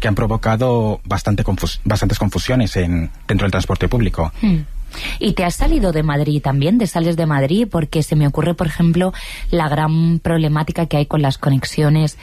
que han provocado bastantes confusiones dentro del transporte público. ¿Y te has salido de Madrid también? ¿Te sales de Madrid? Porque se me ocurre, por ejemplo, la gran problemática que hay con las conexiones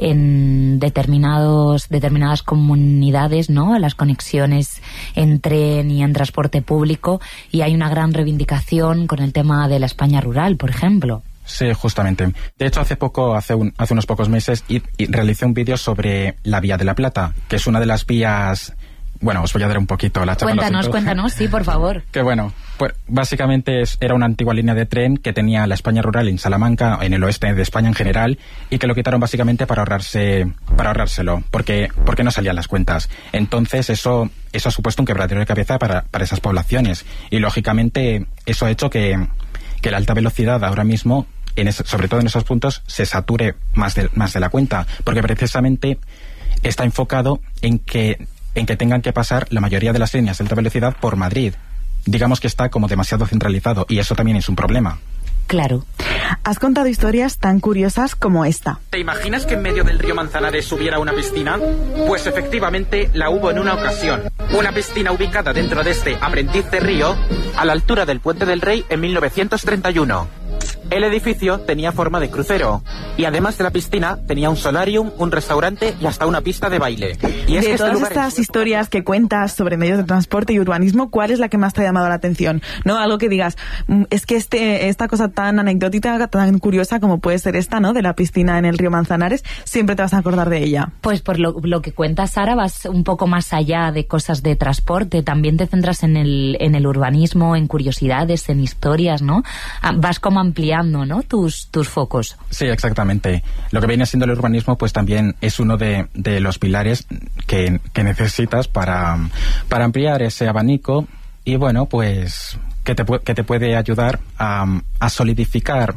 en determinadas comunidades, ¿no? Las conexiones en tren y en transporte público, y hay una gran reivindicación con el tema de la España rural, por ejemplo. Sí, justamente. De hecho, hace unos pocos meses realicé un vídeo sobre la Vía de la Plata, que es una de las vías... Bueno, os voy a dar un poquito la chapa. Cuéntanos, sí, por favor. Que bueno, pues básicamente era una antigua línea de tren que tenía la España rural en Salamanca, en el oeste de España en general, y que lo quitaron básicamente para ahorrárselo, porque no salían las cuentas. Entonces eso ha supuesto un quebradero de cabeza para esas poblaciones, y lógicamente eso ha hecho que la alta velocidad ahora mismo, sobre todo en esos puntos, se sature más de la cuenta, porque precisamente está enfocado en que tengan que pasar la mayoría de las líneas de alta velocidad por Madrid. Digamos que está como demasiado centralizado, y eso también es un problema. Claro. Has contado historias tan curiosas como esta. ¿Te imaginas que en medio del río Manzanares hubiera una piscina? Pues efectivamente la hubo en una ocasión. Una piscina ubicada dentro de este aprendiz de río, a la altura del Puente del Rey en 1931. El edificio tenía forma de crucero, y además de la piscina tenía un solarium, un restaurante y hasta una pista de baile. Y es de que todas estas historias que cuentas sobre medios de transporte y urbanismo, ¿cuál es la que más te ha llamado la atención? ¿No? Algo que digas, es que esta cosa tan anecdótica, tan curiosa como puede ser esta, ¿no? De la piscina en el río Manzanares, siempre te vas a acordar de ella. Pues por lo que cuentas, Sara, vas un poco más allá de cosas de transporte, también te centras en el urbanismo, en curiosidades, en historias, ¿no? Vas como ampliando, ¿no? tus focos. Sí, exactamente. Lo que viene siendo el urbanismo, pues también es uno de los pilares que necesitas para ampliar ese abanico, y bueno, pues que te puede ayudar a solidificar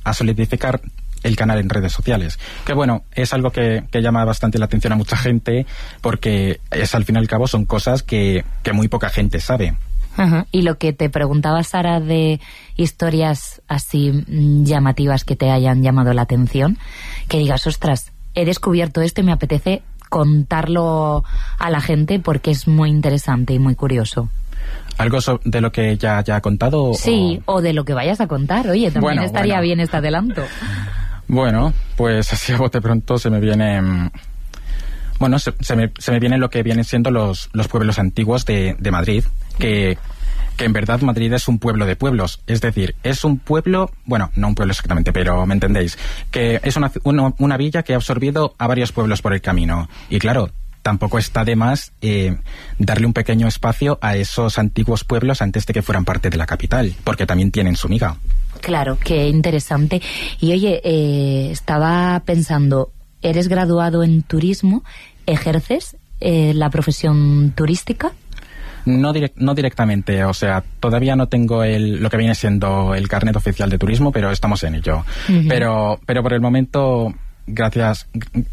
el canal en redes sociales, que bueno, es algo que llama bastante la atención a mucha gente, porque al fin y al cabo son cosas que muy poca gente sabe. Ajá. Y lo que te preguntaba, Sara, de historias así llamativas que te hayan llamado la atención, que digas, ostras, he descubierto esto y me apetece contarlo a la gente porque es muy interesante y muy curioso. ¿Algo de lo que ya he contado? Sí, o de lo que vayas a contar. Oye, también estaría bien este adelanto. Bueno, pues así a bote pronto se me viene... Bueno, se me viene lo que vienen siendo los pueblos antiguos de Madrid, que en verdad Madrid es un pueblo de pueblos. Es decir, es un pueblo, bueno, no un pueblo exactamente, pero me entendéis, que es una villa que ha absorbido a varios pueblos por el camino. Y claro, tampoco está de más darle un pequeño espacio a esos antiguos pueblos antes de que fueran parte de la capital, porque también tienen su miga. Claro, qué interesante. Y oye, estaba pensando, eres graduado en turismo, ¿ejerces la profesión turística? No directamente, o sea, todavía no tengo lo que viene siendo el carnet oficial de turismo, pero estamos en ello. Uh-huh. Pero por el momento, gracias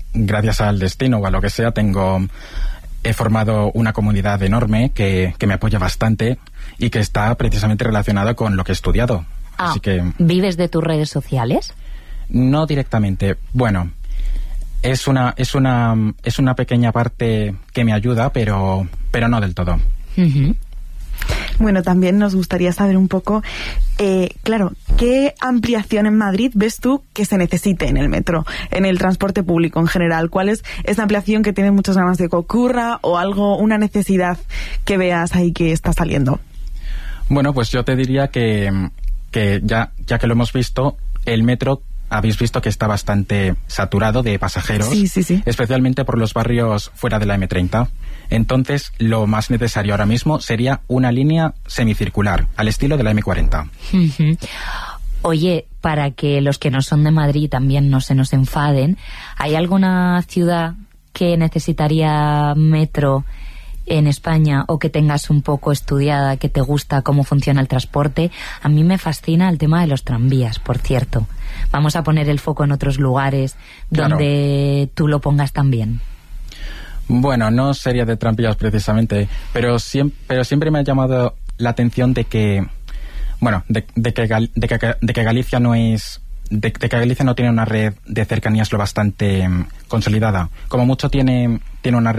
al destino o a lo que sea, he formado una comunidad enorme que me apoya bastante y que está precisamente relacionada con lo que he estudiado. Así que, ¿vives de tus redes sociales? No directamente. Bueno, es una pequeña parte que me ayuda, pero no del todo. Uh-huh. Bueno, también nos gustaría saber un poco, claro, ¿qué ampliación en Madrid ves tú que se necesite en el metro, en el transporte público en general? ¿Cuál es esa ampliación que tienes muchas ganas de que ocurra, o una necesidad que veas ahí que está saliendo? Bueno, pues yo te diría que ya que lo hemos visto, el metro, habéis visto que está bastante saturado de pasajeros, sí. Especialmente por los barrios fuera de la M30. Entonces, lo más necesario ahora mismo sería una línea semicircular, al estilo de la M40. Uh-huh. Oye, para que los que no son de Madrid también no se nos enfaden, ¿hay alguna ciudad que necesitaría metro en España, o que tengas un poco estudiada, que te gusta cómo funciona el transporte? A mí me fascina el tema de los tranvías, por cierto. Vamos a poner el foco en otros lugares donde tú lo pongas también. Bueno, no sería de tranvías precisamente, pero siempre me ha llamado la atención de que, bueno, de que Galicia no es... De que Galicia no tiene una red de cercanías lo bastante consolidada. Como mucho tiene una red